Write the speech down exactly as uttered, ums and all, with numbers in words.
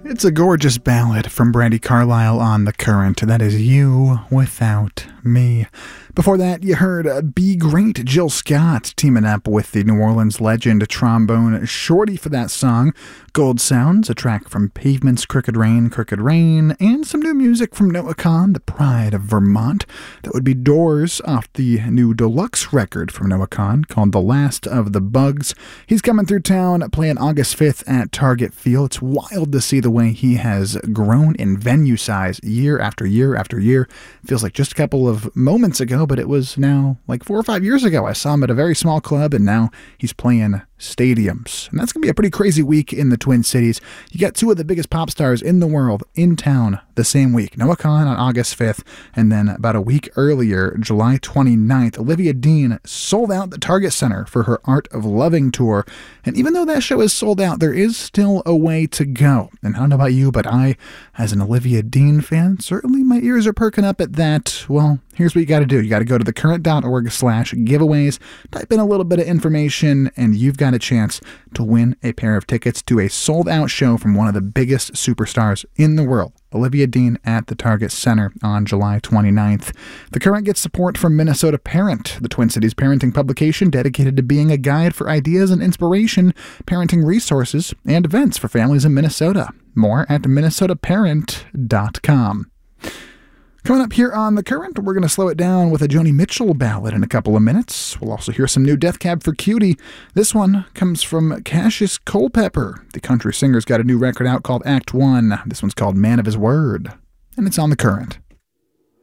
It's a gorgeous ballad from Brandi Carlile on The Current. That is You Without Me. Before that, you heard Be Great, Jill Scott, teaming up with the New Orleans legend Trombone Shorty for that song. Gold Sounds, a track from Pavement's Crooked Rain, Crooked Rain, and some new music from Noah Kahan, the pride of Vermont. That would be Doors off the new deluxe record from Noah Kahan called The Last of the Bugs. He's coming through town playing August fifth at Target Field. It's wild to see the way he has grown in venue size year after year after year. Feels like just a couple of moments ago, but it was now like four or five years ago. I saw him at a very small club, and now he's playing stadiums. And that's going to be a pretty crazy week in the Twin Cities. You got two of the biggest pop stars in the world in town the same week. Noah Kahan on August fifth, and then about a week earlier, July twenty-ninth, Olivia Dean sold out the Target Center for her Art of Loving tour. And even though that show is sold out, there is still a way to go. And I don't know about you, but I, as an Olivia Dean fan, certainly my ears are perking up at that. Well, here's what you got to do. You got to go to thecurrent.org slash giveaways, type in a little bit of information, and you've got a chance to win a pair of tickets to a sold-out show from one of the biggest superstars in the world, Olivia Dean at the Target Center on July twenty-ninth. The Current gets support from Minnesota Parent, the Twin Cities parenting publication dedicated to being a guide for ideas and inspiration, parenting resources, and events for families in Minnesota. More at minnesota parent dot com. Coming up here on The Current, we're going to slow it down with a Joni Mitchell ballad in a couple of minutes. We'll also hear some new Death Cab for Cutie. This one comes from Cassius Culpepper. The country singer's got a new record out called Act One. This one's called Man of His Word, and it's on The Current.